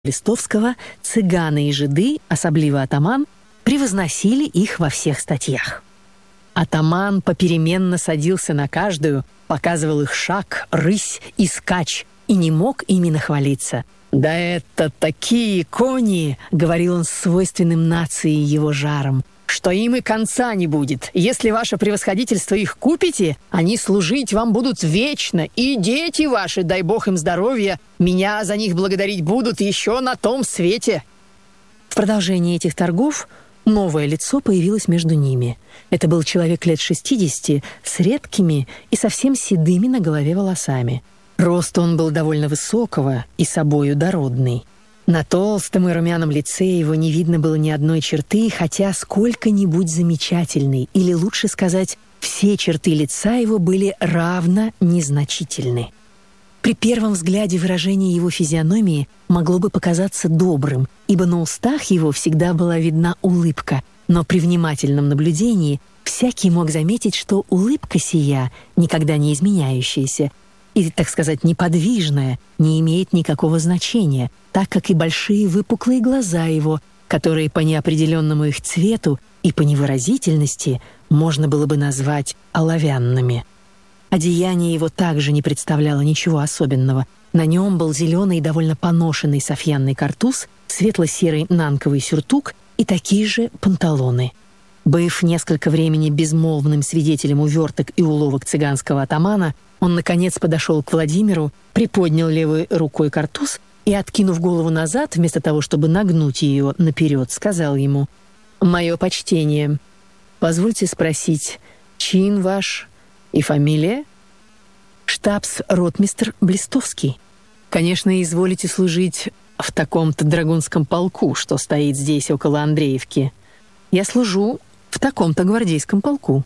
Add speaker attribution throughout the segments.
Speaker 1: Листовского цыганы и жиды, особливо атаман, превозносили их во всех статьях. Атаман попеременно садился на каждую, показывал их шаг, рысь и скач, и не мог ими нахвалиться. «Да это такие кони!» — говорил он с свойственным нации его жаром, «что им и конца не будет. Если ваше превосходительство их купите, они служить вам будут вечно, и дети ваши, дай бог им здоровья, меня за них благодарить будут еще на том свете». В продолжении этих торгов новое лицо появилось между ними. Это был человек лет 60 с редкими и совсем седыми на голове волосами. Рост он был довольно высокого и собою дородный. На толстом и румяном лице его не видно было ни одной черты, хотя сколько-нибудь замечательной, или лучше сказать, все черты лица его были равно незначительны. При первом взгляде выражение его физиономии могло бы показаться добрым, ибо на устах его всегда была видна улыбка, но при внимательном наблюдении всякий мог заметить, что улыбка сия, никогда не изменяющаяся, и, так сказать, неподвижная, не имеет никакого значения, так как и большие выпуклые глаза его, которые по неопределенному их цвету и по невыразительности можно было бы назвать оловянными. Одеяние его также не представляло ничего особенного. На нем был зеленый и довольно поношенный сафьянный картуз, светло-серый нанковый сюртук и такие же панталоны. Быв несколько времени безмолвным свидетелем уверток и уловок цыганского атамана, он, наконец, подошел к Владимиру, приподнял левой рукой картуз и, откинув голову назад, вместо того, чтобы нагнуть ее наперед, сказал ему: «Мое почтение. Позвольте спросить, чин ваш и фамилия?» «Штабс-ротмистр Блистовский». «Конечно, изволите служить в таком-то драгунском полку, что стоит здесь около Андреевки». «Я служу в таком-то гвардейском полку».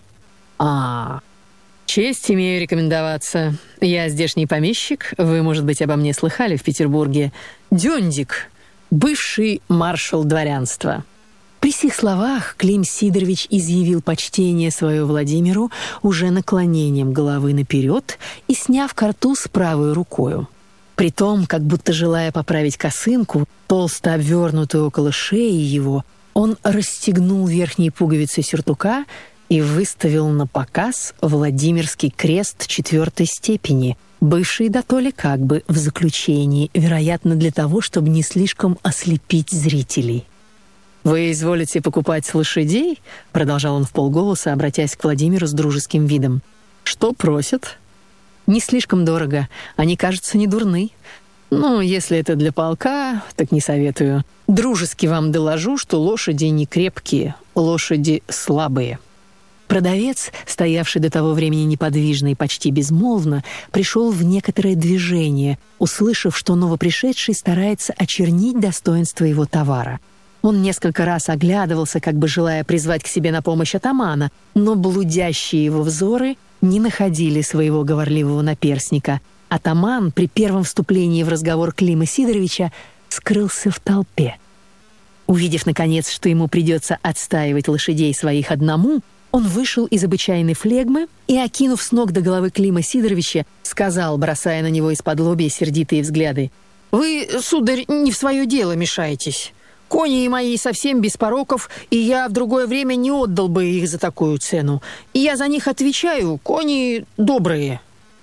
Speaker 1: Честь имею рекомендоваться. Я здешний помещик, вы, может быть, обо мне слыхали в Петербурге. Дюндик, бывший маршал дворянства». При сих словах Клим Сидорович изъявил почтение свое Владимиру уже наклонением головы наперед и сняв картуз правой рукою. Притом, как будто желая поправить косынку, толсто обвернутую около шеи его, он расстегнул верхние пуговицы сюртука и выставил на показ Владимирский крест 4-й степени, бывший дотоле как бы в заключении, вероятно, для того, чтобы не слишком ослепить зрителей. «Вы изволите покупать лошадей?» — продолжал он вполголоса, обратясь к Владимиру с дружеским видом. «Что просят?» «Не слишком дорого. Они, кажется, не дурны. Ну, если это для полка, так не советую. Дружески вам доложу, что лошади не крепкие, лошади слабые». Продавец, стоявший до того времени неподвижно и почти безмолвно, пришел в некоторое движение, услышав, что новопришедший старается очернить достоинство его товара. Он несколько раз оглядывался, как бы желая призвать к себе на помощь атамана, но блудящие его взоры не находили своего говорливого наперсника. Атаман при первом вступлении в разговор Клима Сидоровича скрылся в толпе. Увидев, наконец, что ему придется отстаивать лошадей своих одному, он вышел из обычайной флегмы и, окинув с ног до головы Клима Сидоровича, сказал, бросая на него из-подлобья сердитые взгляды: «Вы, сударь, не в свое дело мешаетесь. Кони мои совсем без пороков, и я в другое время не отдал бы их за такую цену. И я за них отвечаю, кони добрые».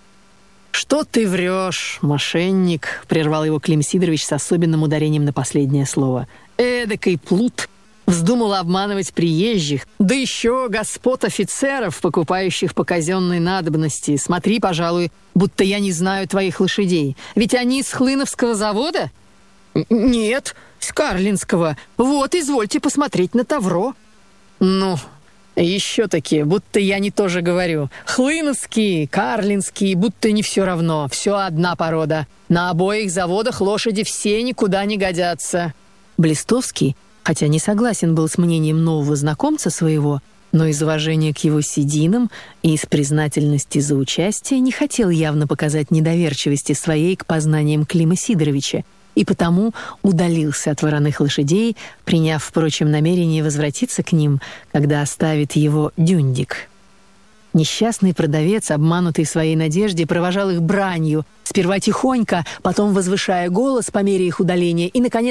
Speaker 1: «Что ты врешь, мошенник?» — прервал его Клим Сидорович с особенным ударением на последнее слово. «Эдакий плут! Вздумал обманывать приезжих, да еще господ офицеров, покупающих по казенной надобности. Смотри, пожалуй, будто я не знаю твоих лошадей. Ведь они из Хлыновского завода?» «Нет, с Карлинского. Вот, извольте посмотреть на тавро». «Ну, еще-таки, будто я не то же говорю. Хлыновский, Карлинский, будто не все равно. Все одна порода. На обоих заводах лошади все никуда не годятся». Блистовский, хотя не согласен был с мнением нового знакомца своего, но из уважения к его сединам и из признательности за участие не хотел явно показать недоверчивости своей к познаниям Клима Сидоровича, и потому удалился от вороных лошадей, приняв, впрочем, намерение возвратиться к ним, когда оставит его Дюндик. Несчастный продавец, обманутый своей надежде, провожал их бранью, сперва тихонько, потом возвышая голос по мере их удаления и, наконец,